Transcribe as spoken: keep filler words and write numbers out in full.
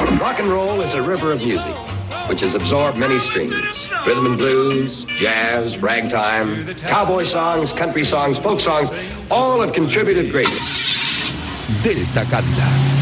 Rock and roll is a river of music, which has absorbed many streams. Rhythm and blues, jazz, ragtime, cowboy songs, country songs, folk songs, all have contributed greatly. Delta Cadillac.